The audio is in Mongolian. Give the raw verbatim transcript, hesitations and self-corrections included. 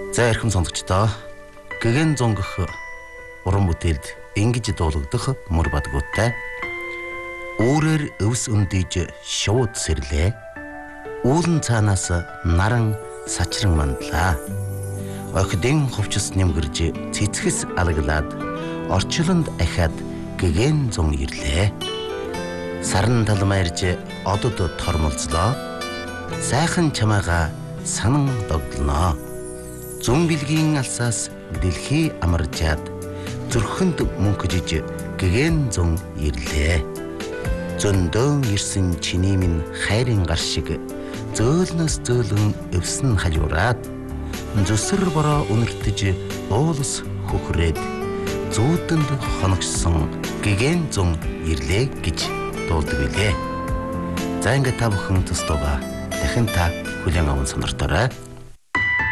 За эрхэм сонсогчдоо гэгэн зонгох уран бүтээлд ингэж дуулагдах мөр бадгуудтай өөрөөр өвс өндийж шууд сэрлээ үүлэн цаанаас наран сачран мандлаа охидын ховчс нэмгэрж цэцгэс алаглаад орчлонд ахаад гэгэн зон ирлээ саран талмайрж одод тормолцлоо сайхан чамаага санан догдлоо зүүн билгийн алсаас дэлхий амарчаад зүрхэнд мөнхөжж гэгэн зон ирлээ зөндөөн ирсэн чиний минь хайрын гар шиг зөөлнөс зөөлөн өвсөн хажуураад зүсэр бороо үнэртэж уулс хөхрээд зүүдэнд хоногсон гэгэн зон ирлээ гэж дуулдаг билээ. За ингээд та бүхэн төстөга дахин та хүлээн аван сонирторой.